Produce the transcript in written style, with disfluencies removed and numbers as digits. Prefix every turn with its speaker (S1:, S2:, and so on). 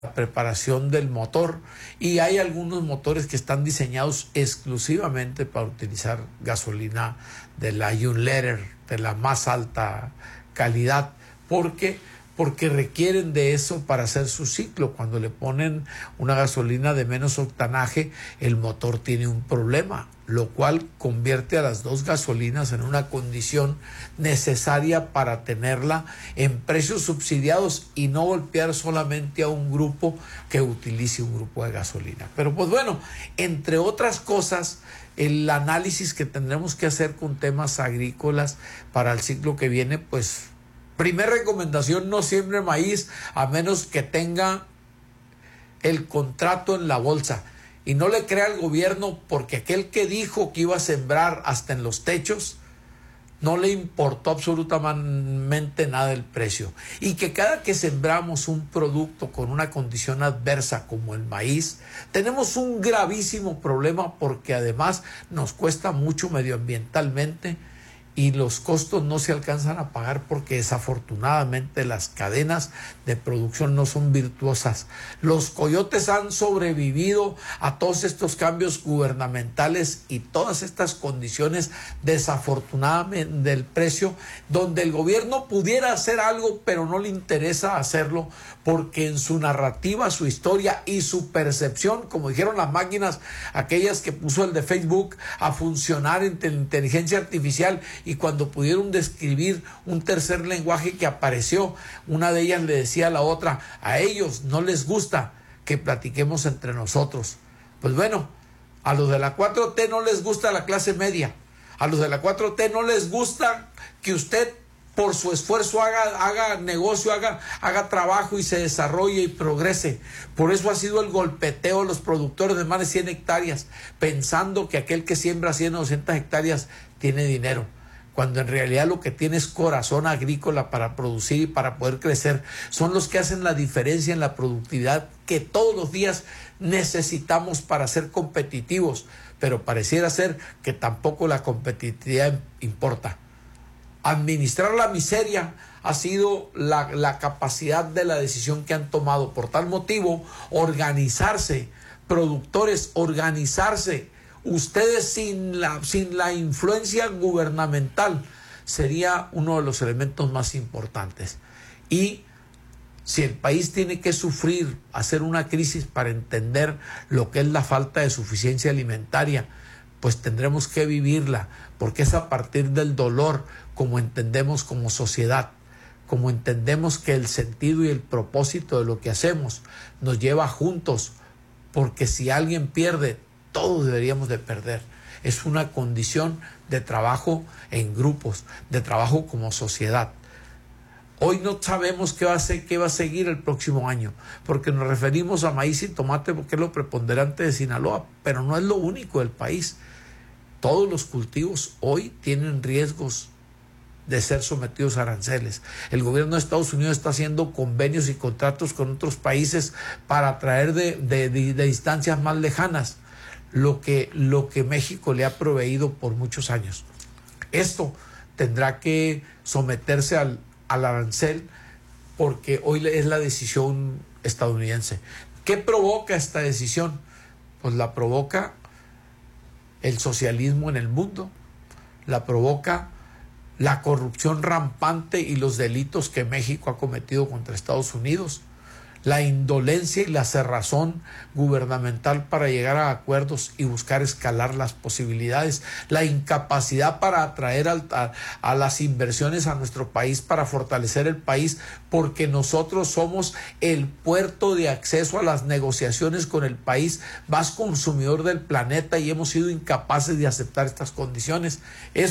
S1: preparación del motor, y hay algunos motores que están diseñados exclusivamente para utilizar gasolina de la Unleaded, de la más alta calidad, porque requieren de eso para hacer su ciclo. Cuando le ponen una gasolina de menos octanaje, el motor tiene un problema, lo cual convierte a las dos gasolinas en una condición necesaria para tenerla en precios subsidiados y no golpear solamente a un grupo que utilice un grupo de gasolina. Pero pues bueno, entre otras cosas, el análisis que tendremos que hacer con temas agrícolas para el ciclo que viene, pues primera recomendación: no siembre maíz a menos que tenga el contrato en la bolsa. Y no le crea al gobierno, porque aquel que dijo que iba a sembrar hasta en los techos, no le importó absolutamente nada el precio. Y que cada que sembramos un producto con una condición adversa como el maíz, tenemos un gravísimo problema, porque además nos cuesta mucho medioambientalmente y los costos no se alcanzan a pagar, porque desafortunadamente las cadenas de producción no son virtuosas. Los coyotes han sobrevivido a todos estos cambios gubernamentales y todas estas condiciones desafortunadamente del precio, donde el gobierno pudiera hacer algo, pero no le interesa hacerlo, porque en su narrativa, su historia y su percepción, como dijeron las máquinas, aquellas que puso el de Facebook a funcionar en inteligencia artificial, y cuando pudieron describir un tercer lenguaje que apareció, una de ellas le decía a la otra: a ellos no les gusta que platiquemos entre nosotros. Pues bueno, a los de la 4T no les gusta la clase media, a los de la 4T no les gusta que usted por su esfuerzo haga negocio, haga trabajo y se desarrolle y progrese. Por eso ha sido el golpeteo a los productores de más de 100 hectáreas, pensando que aquel que siembra 100 o 200 hectáreas tiene dinero, cuando en realidad lo que tiene es corazón agrícola para producir y para poder crecer. Son los que hacen la diferencia en la productividad que todos los días necesitamos para ser competitivos, pero pareciera ser que tampoco la competitividad importa. Administrar la miseria ha sido la capacidad de la decisión que han tomado. Por tal motivo, organizarse, productores, organizarse. Ustedes sin la influencia gubernamental sería uno de los elementos más importantes. Y si el país tiene que sufrir, hacer una crisis para entender lo que es la falta de suficiencia alimentaria, pues tendremos que vivirla, porque es a partir del dolor como entendemos como sociedad, como entendemos que el sentido y el propósito de lo que hacemos nos lleva juntos, porque si alguien pierde, todos deberíamos de perder. Es una condición de trabajo en grupos, de trabajo como sociedad. Hoy no sabemos qué va a seguir el próximo año, porque nos referimos a maíz y tomate porque es lo preponderante de Sinaloa, pero no es lo único del país. Todos los cultivos hoy tienen riesgos de ser sometidos a aranceles. El gobierno de Estados Unidos está haciendo convenios y contratos con otros países para traer de distancias más lejanas lo que México le ha proveído por muchos años. Esto tendrá que someterse al arancel, porque hoy es la decisión estadounidense. ¿Qué provoca esta decisión? Pues la provoca el socialismo en el mundo, la provoca la corrupción rampante y los delitos que México ha cometido contra Estados Unidos, la indolencia y la cerrazón gubernamental para llegar a acuerdos y buscar escalar las posibilidades, la incapacidad para atraer a las inversiones a nuestro país, para fortalecer el país, porque nosotros somos el puerto de acceso a las negociaciones con el país más consumidor del planeta y hemos sido incapaces de aceptar estas condiciones.